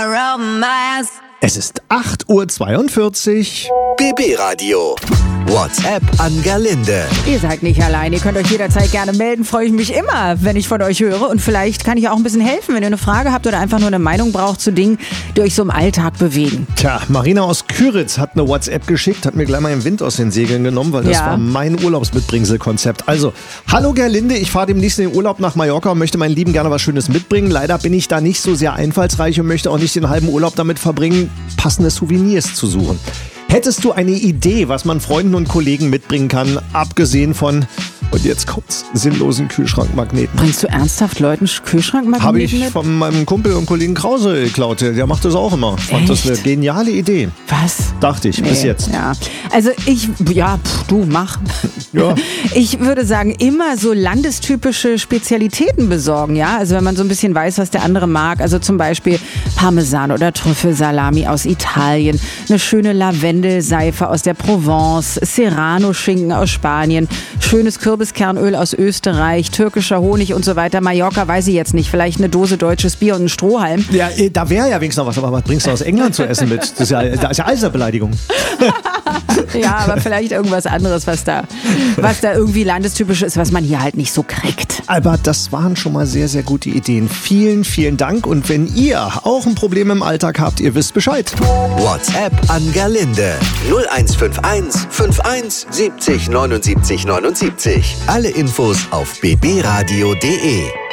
Es ist 8:42 Uhr. BB Radio. WhatsApp an Gerlinde. Ihr seid nicht allein, ihr könnt euch jederzeit gerne melden, freue ich mich immer, wenn ich von euch höre. Und vielleicht kann ich auch ein bisschen helfen, wenn ihr eine Frage habt oder einfach nur eine Meinung braucht zu Dingen, die euch so im Alltag bewegen. Tja, Marina aus Küritz hat eine WhatsApp geschickt, hat mir gleich mal den Wind aus den Segeln genommen, weil das war mein Urlaubsmitbringselkonzept. Also, hallo Gerlinde, ich fahre demnächst in den Urlaub nach Mallorca und möchte meinen Lieben gerne was Schönes mitbringen. Leider bin ich da nicht so sehr einfallsreich und möchte auch nicht den halben Urlaub damit verbringen, passende Souvenirs zu suchen. Hättest du eine Idee, was man Freunden und Kollegen mitbringen kann, abgesehen von, und jetzt kommt's, sinnlosen Kühlschrankmagneten? Bringst du ernsthaft Leuten Kühlschrankmagneten Habe ich mit? von meinem Kumpel und Kollegen Krause geklaut. Der macht das auch immer. Fand das eine geniale Idee. Was? Dachte ich, bis jetzt. Ja. Also du mach. Ja. Ich würde sagen, immer so landestypische Spezialitäten besorgen, ja. Also wenn man so ein bisschen weiß, was der andere mag. Also zum Beispiel Parmesan oder Trüffelsalami aus Italien, eine schöne Lavendelseife aus der Provence, Serrano-Schinken aus Spanien, schönes Kürbiskernöl aus Österreich, türkischer Honig und so weiter. Mallorca weiß ich jetzt nicht. Vielleicht eine Dose deutsches Bier und ein Strohhalm. Ja, da wäre ja wenigstens noch was. Aber was bringst du aus England zu essen mit? Da ist ja alles eine Beleidigung. Ja, aber vielleicht irgendwas anderes, was da irgendwie landestypisch ist, was man hier halt nicht so kriegt. Aber das waren schon mal sehr, sehr gute Ideen. Vielen, vielen Dank. Und wenn ihr auch ein Problem im Alltag habt, ihr wisst Bescheid. WhatsApp an Gerlinde. 0151 51 70 79 79. Alle Infos auf bbradio.de.